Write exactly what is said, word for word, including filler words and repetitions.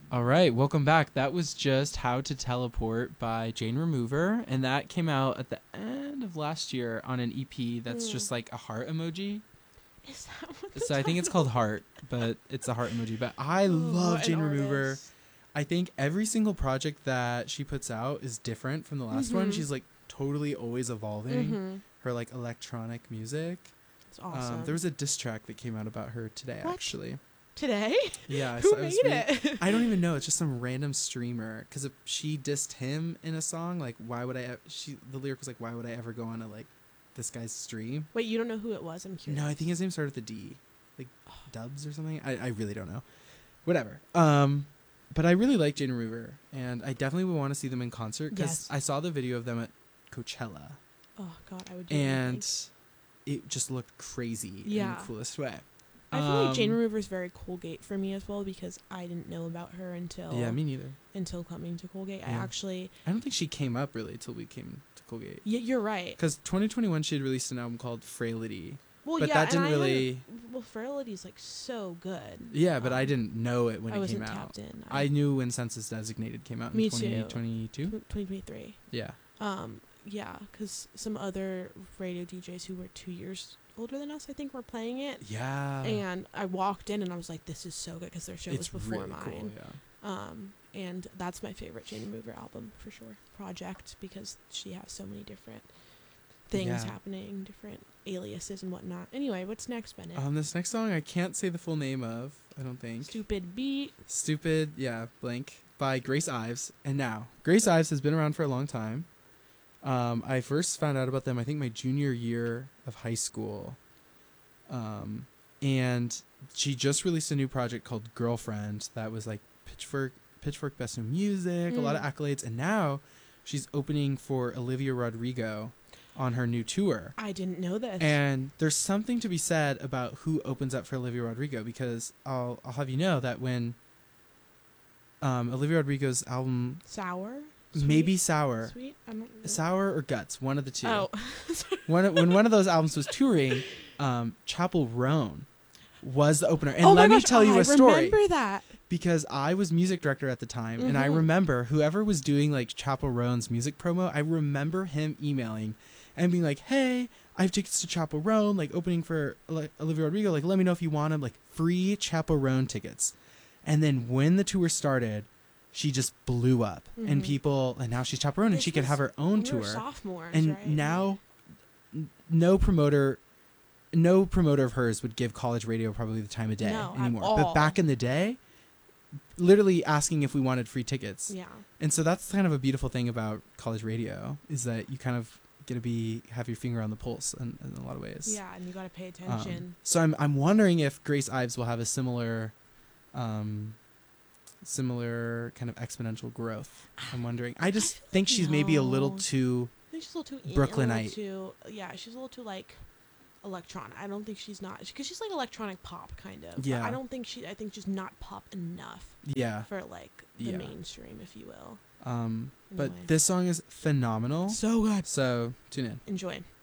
All right, welcome back. That was just How to Teleport by Jane Remover, and that came out at the end of last year on an E P that's Mm. just like a heart emoji. Is that what the So I think it's called title- Heart, but it's a heart emoji. But I Oh, love what an Jane Remover. artist. I think every single project that she puts out is different from the last one. Mhm. She's like totally always evolving Mhm. her like electronic music. It's awesome. Um, there was a diss track that came out about her today, What? actually. Today? Yeah, I Who saw- I was made reading- it? I don't even know. It's just some random streamer because if she dissed him in a song, like why would I? e- She the lyric was like, why would I ever go on a like this guy's stream? Wait, you don't know who it was? I'm curious. No, I think his name started with a D, like Dubs or something. I I really don't know. Whatever. Um, but I really like Jane Remover, and I definitely would want to see them in concert because Yes. I saw the video of them at Coachella, Oh God, I would do and anything. it just looked crazy in Yeah. the coolest way. I feel like Jane Um, Remover is very Colgate for me as well because I didn't know about her until Yeah, me neither. until coming to Colgate. I Yeah. actually, I don't think she came up really till we came to Colgate. yeah, you're right. Because twenty twenty-one, she had released an album called Frailty. Well, but yeah, that and didn't I hadn't- really- Well, Fraility's like so good. Yeah, but I Um, didn't know it when I it wasn't came out. tapped in. I knew when Census Designated came out in Me too. twenty twenty-two. twenty twenty-three. Yeah. Um, yeah, because some other radio D Js who were two years older than us, I think, were playing it. Yeah. And I walked in and I was like, "This is so good," because their show it's was before really mine. cool, yeah. Um, and that's my favorite Jane Remover album for sure. Project, because she has so many different things Yeah. happening, different aliases and whatnot. Anyway, what's next, Bennett? Um, this next song I can't say the full name of, I don't think. Stupid Beat. Stupid, yeah, blank, by Grace Ives. And now, Grace Ives has been around for a long time. Um, I first found out about them, I think, my junior year of high school. Um, and she just released a new project called Girlfriend that was like Pitchfork, Pitchfork Best New Music, a lot of Mm. accolades. And now she's opening for Olivia Rodrigo on her new tour. I didn't know this. And there's something to be said about who opens up for Olivia Rodrigo, because I'll I'll have you know that when um, Olivia Rodrigo's album, Sour? maybe Sweet? Sour, Sweet? I don't know. Sour or Guts, one of the two. Oh. When when one of those albums was touring, um, Chapel Roan was the opener. And oh my let me gosh, tell you I a story, remember that. because I was music director at the time, and I Mhm. remember whoever was doing like Chapel Roan's music promo, I remember him emailing and being like, "Hey, I have tickets to Chapel Roan, like opening for like Olivia Rodrigo. Like, let me know if you want them. Like, free Chapel Roan tickets." And then when the tour started, she just blew up, and Mhm. people, and now she's Chapel Roan, and This she could was have her own We were tour. sophomores, And right? now, n- no promoter, no promoter of hers would give college radio probably the time of day No, at anymore. all. But back in the day, literally asking if we wanted free tickets. Yeah. And so that's kind of a beautiful thing about college radio, is that you kind of get to be have your finger on the pulse in, in a lot of ways. Yeah, and you got to pay Um, attention. so I'm I'm wondering if Grace Ives will have a similar, um, similar kind of exponential growth. I'm wondering. I just think she's maybe a little No. too. I think she's a little too Brooklynite. A little too, yeah, she's a little too like electronic. I don't think she's not because she's like electronic pop kind of. but Yeah. I don't think she. I think she's not pop enough Yeah. for like the Yeah. mainstream, if you will. Um, but Anyway. this song is phenomenal. So good. So tune in. Enjoy.